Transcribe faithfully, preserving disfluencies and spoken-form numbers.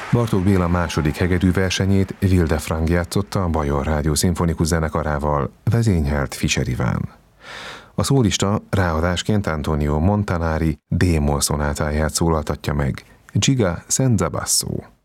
Bartók Béla második hegedű versenyét Wilde Frank játszotta a Bajor Rádió Szimfonikus Zenekarával, vezényelt Fischer Iván. A szólista ráadásként Antonio Montanari D-moll szonátáját szólaltatja meg, Giga senza basso.